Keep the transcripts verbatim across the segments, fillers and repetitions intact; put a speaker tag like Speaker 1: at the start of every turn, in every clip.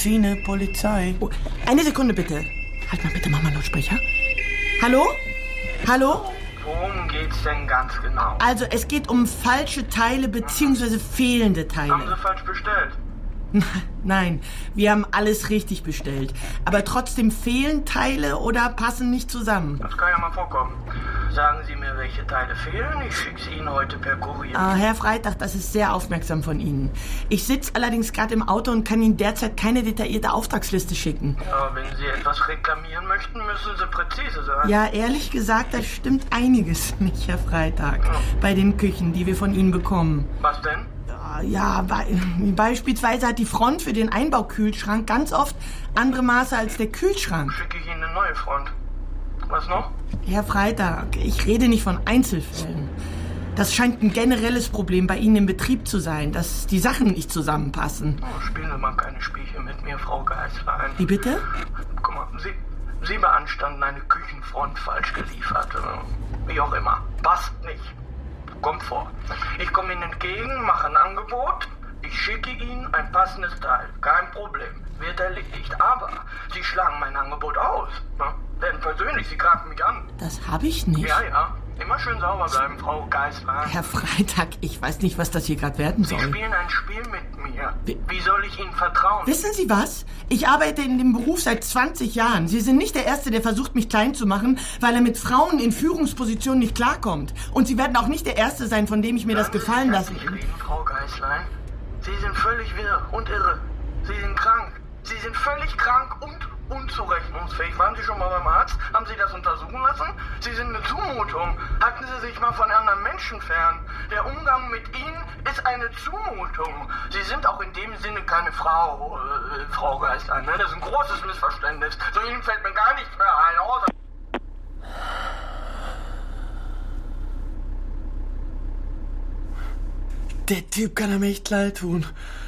Speaker 1: Delfine, Polizei.
Speaker 2: Oh, eine Sekunde bitte. Halt mal bitte, Mama, Lautsprecher. Hallo? Hallo?
Speaker 3: Worum geht's denn ganz genau?
Speaker 2: Also, es geht um falsche Teile bzw. fehlende Teile.
Speaker 3: Haben Sie falsch bestellt?
Speaker 2: Nein, wir haben alles richtig bestellt. Aber trotzdem fehlen Teile oder passen nicht zusammen.
Speaker 3: Das kann ja mal vorkommen. Sagen Sie mir, welche Teile fehlen. Ich schicke sie Ihnen heute per Kurier.
Speaker 2: Ah, Herr Freitag, das ist sehr aufmerksam von Ihnen. Ich sitze allerdings gerade im Auto und kann Ihnen derzeit keine detaillierte Auftragsliste schicken.
Speaker 3: Ja, wenn Sie etwas reklamieren möchten, müssen Sie präzise sein.
Speaker 2: Ja, ehrlich gesagt, da stimmt einiges nicht, Herr Freitag.
Speaker 3: Ja.
Speaker 2: Bei den Küchen, die wir von Ihnen bekommen.
Speaker 3: Was denn?
Speaker 2: Ja, be- beispielsweise hat die Front für den Einbaukühlschrank ganz oft andere Maße als der Kühlschrank.
Speaker 3: Schicke ich Ihnen eine neue Front. Was noch?
Speaker 2: Herr Freitag, ich rede nicht von Einzelfällen. Das scheint ein generelles Problem bei Ihnen im Betrieb zu sein, dass die Sachen nicht zusammenpassen.
Speaker 3: Oh, spielen Sie mal keine Spielchen mit mir, Frau Geißlein.
Speaker 2: Wie bitte?
Speaker 3: Guck mal, Sie, Sie beanstanden eine Küchenfront falsch geliefert. Wie auch immer. Passt nicht. Kommt vor. Ich komme Ihnen entgegen, mache ein Angebot. Ich schicke Ihnen ein passendes Teil. Kein Problem. Wird erledigt. Aber Sie schlagen mein Angebot aus. Ne? Denn persönlich, Sie greifen mich an.
Speaker 2: Das habe ich nicht.
Speaker 3: Ja, ja. Immer schön sauber bleiben, Frau Geißlein.
Speaker 2: Herr Freitag, ich weiß nicht, was das hier gerade werden
Speaker 3: Sie
Speaker 2: soll.
Speaker 3: spielen ein Spiel mit mir.
Speaker 2: Wie-
Speaker 3: Wie soll ich Ihnen vertrauen?
Speaker 2: Wissen Sie was? Ich arbeite in dem Beruf seit zwanzig Jahren. Sie sind nicht der Erste, der versucht, mich klein zu machen, weil er mit Frauen in Führungspositionen nicht klarkommt. Und Sie werden auch nicht der Erste sein, von dem ich mir das
Speaker 3: Können Sie
Speaker 2: gefallen
Speaker 3: sich
Speaker 2: lassen.
Speaker 3: endlich reden, Frau Geißlein? Sie sind völlig wirr und irre. Sie sind krank. Sie sind völlig krank und unzurechnungsfähig. Waren Sie schon mal beim Arzt? Haben Sie das untersuchen lassen? Sie sind eine Zumutung. Halten Sie sich mal von anderen Menschen fern. Der Umgang mit Ihnen ist eine Zumutung. Sie sind auch in dem Sinne keine Frau, äh, Frau Geißlein. Ne? Das ist ein großes Missverständnis. Zu Ihnen fällt mir gar nichts mehr ein, außer...
Speaker 1: Der Typ kann mir echt leid tun.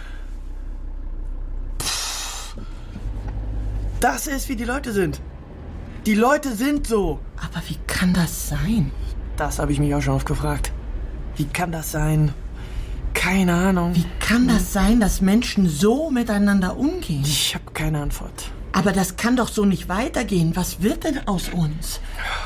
Speaker 1: Pff. Das ist, wie die Leute sind. Die Leute sind so.
Speaker 2: Aber wie kann das sein?
Speaker 1: Das habe ich mich auch schon oft gefragt. Wie kann das sein? Keine Ahnung.
Speaker 2: Wie kann das sein, dass Menschen so miteinander umgehen?
Speaker 1: Ich habe keine Antwort.
Speaker 2: Aber das kann doch so nicht weitergehen. Was wird denn aus uns?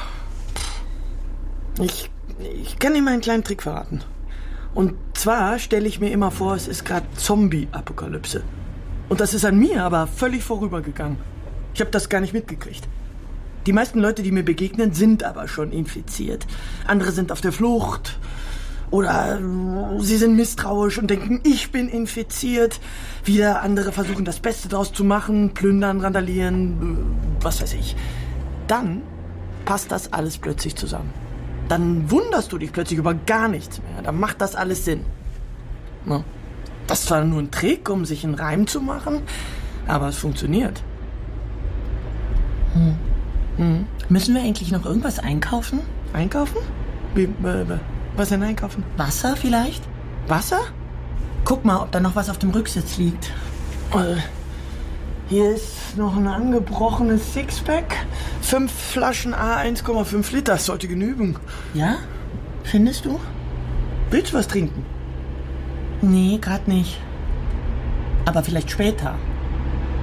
Speaker 1: Ich, ich kann Ihnen mal einen kleinen Trick verraten. Und zwar stelle ich mir immer vor, es ist gerade Zombie-Apokalypse. Und das ist an mir aber völlig vorübergegangen. Ich habe das gar nicht mitgekriegt. Die meisten Leute, die mir begegnen, sind aber schon infiziert. Andere sind auf der Flucht. Oder sie sind misstrauisch und denken, ich bin infiziert. Wieder andere versuchen, das Beste draus zu machen, plündern, randalieren, was weiß ich. Dann passt das alles plötzlich zusammen. Dann wunderst du dich plötzlich über gar nichts mehr. Dann macht das alles Sinn. Na, das ist zwar nur ein Trick, um sich einen Reim zu machen, aber es funktioniert.
Speaker 2: Hm. Hm. Müssen wir eigentlich noch irgendwas einkaufen?
Speaker 1: Einkaufen? Wie, äh, was denn einkaufen?
Speaker 2: Wasser vielleicht?
Speaker 1: Wasser?
Speaker 2: Guck mal, ob da noch was auf dem Rücksitz liegt.
Speaker 1: Äh, hier ist noch ein angebrochenes Sixpack. Fünf Flaschen A eins Komma fünf Liter. Das sollte genügen.
Speaker 2: Ja? Findest du?
Speaker 1: Willst du was trinken?
Speaker 2: Nee, gerade nicht. Aber vielleicht später.